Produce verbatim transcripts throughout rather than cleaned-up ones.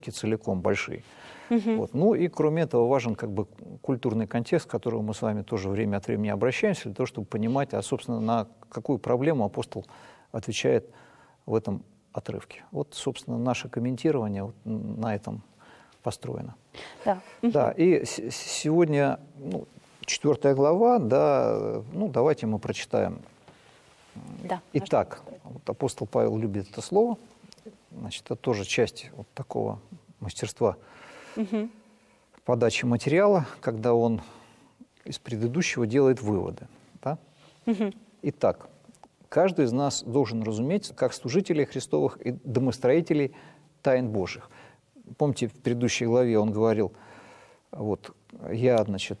целиком большие. Угу. Вот. Ну и кроме этого важен как бы культурный контекст, к которому мы с вами тоже время от времени обращаемся, для того, чтобы понимать, а, собственно, на какую проблему апостол отвечает в этом отрывке. Вот, собственно, наше комментирование вот на этом построено. Да. Да, и с- сегодня ну, четвертая глава, да, ну давайте мы прочитаем. Да. Итак, вот апостол Павел любит это слово, значит, это тоже часть вот такого мастерства Угу. подачи материала, когда он из предыдущего делает выводы. Да? Угу. Итак, каждый из нас должен разуметь, как служителей Христовых и домостроителей тайн Божьих. Помните, в предыдущей главе он говорил, вот, я, значит,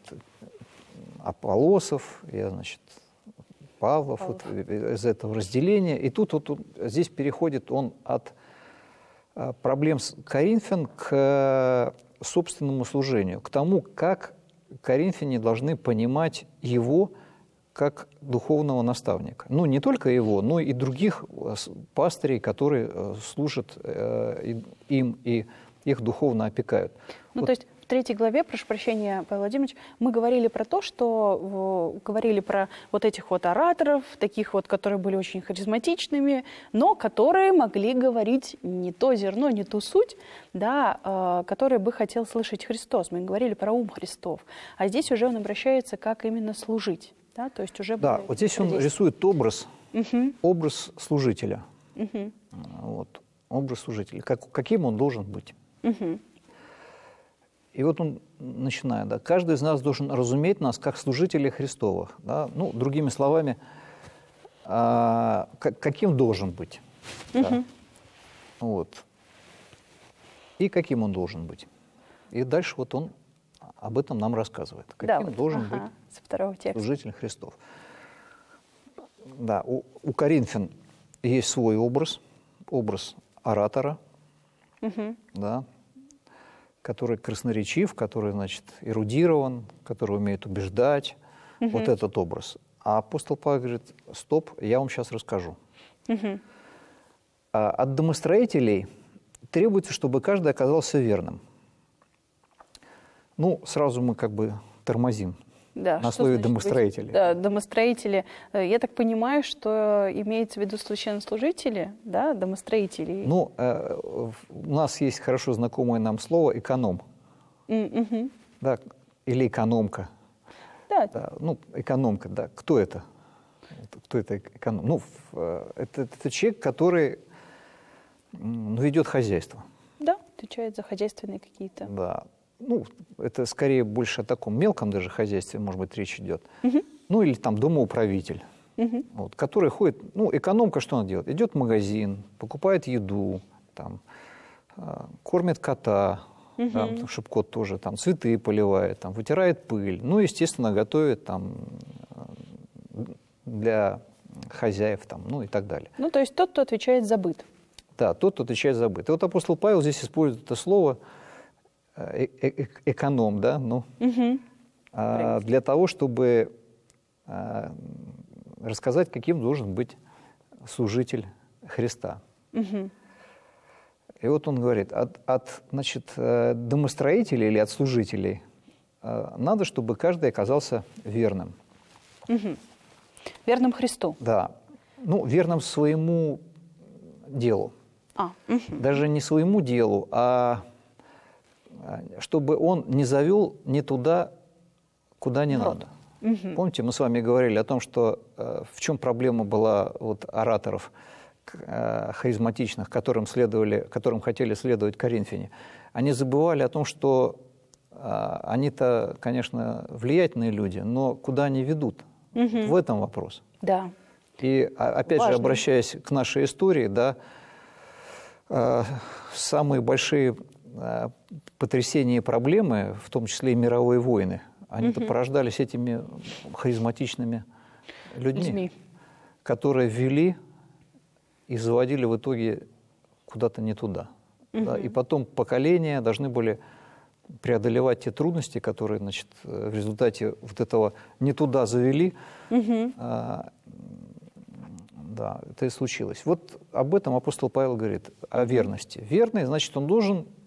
Аполлосов, я, значит, Павлов, Павлов. Вот, из этого разделения. И тут вот, он- здесь переходит он от а, проблем с Коринфян к э, собственному служению, к тому, как коринфяне должны понимать его как духовного наставника. Ну, не только его, но и других э, с- пастырей, которые э, служат э, и- им и их духовно опекают. Ну, Вот. то есть в третьей главе, прошу прощения, Павел Владимирович, мы говорили про то, что э, говорили про вот этих вот ораторов, таких вот, которые были очень харизматичными, но которые могли говорить не то зерно, не ту суть, да, э, которые бы хотел слышать Христос. Мы говорили про ум Христов. А здесь уже он обращается, как именно служить. Да, то есть уже Да, более вот здесь он действие. рисует образ, Мгм, образ служителя. мгм, Вот, образ служителя. Как, каким он должен быть. мгм. И вот он начинает, да, каждый из нас должен разуметь нас как служителей Христовых. Да? Ну, другими словами, а, как- каким должен быть. Да? Мгм. Вот. И каким он должен быть. И дальше вот он об этом нам рассказывает. Да, Каким вот, должен ага, быть со второго текста. служитель Христов. Да, у, у коринфян есть свой образ, образ оратора, Мгм. да, который красноречив, который, значит, эрудирован, который умеет убеждать. Вот этот образ. А апостол Павел говорит, стоп, я вам сейчас расскажу. Мгм. А от домостроителей требуется, чтобы каждый оказался верным. Ну, сразу мы как бы тормозим Да, на что слове значит быть- домостроители. Да, домостроители. Э, Я так понимаю, что имеется в виду священнослужители, да, домостроители. Ну, э, в- у нас есть хорошо знакомое нам слово «эконом», М, мгм. да, или «экономка». Да, Да, ну, экономка, да. Кто это? Кто это эконом? Ну, в- э, это, это человек, который м, ну, ведет хозяйство. да, отвечает за хозяйственные какие-то. Да. Ну, это скорее больше о таком мелком даже хозяйстве, может быть, речь идет. Мгм. Ну, или там домоуправитель, Мгм. вот, который ходит, ну, экономка что она делает? Идет в магазин, покупает еду, там, а, кормит кота, чтобы кот тоже там цветы поливает, там, вытирает пыль. Ну, естественно, готовит там э, для хозяев, там, ну и так далее. Ну, то есть тот, кто отвечает за быт. Да, тот, кто отвечает за быт. И вот апостол Павел здесь использует это слово э, э- э- эконом, да, ну, Мгм. а, для того, чтобы а, рассказать, каким должен быть служитель Христа. Мгм. И вот он говорит, от, от значит, э, домостроителей или от служителей э, надо, чтобы каждый оказался верным. Мгм. Верным Христу. Да, ну, верным своему делу. А, мгм. Даже не своему делу, а а, чтобы он не завел не туда, куда не надо. Мгм. Помните, мы с вами говорили о том, что э, в чем проблема была вот, ораторов к- э, харизматичных, которым, следовали, которым хотели следовать коринфяне. Они забывали о том, что э, они-то, конечно, влиятельные люди, но куда они ведут? Мгм. В этом вопрос. Да. И а, опять Важно. же, обращаясь к нашей истории, да, э, самые большие э, потрясения и проблемы, в том числе и мировые войны, они-то порождались этими харизматичными людьми, Людьми. которые вели и заводили в итоге куда-то не туда. Да, и потом поколения должны были преодолевать те трудности, которые, значит, в результате вот этого не туда завели. Мгм. А, да, это и случилось. Вот об этом апостол Павел говорит, о верности. Верный, значит, он должен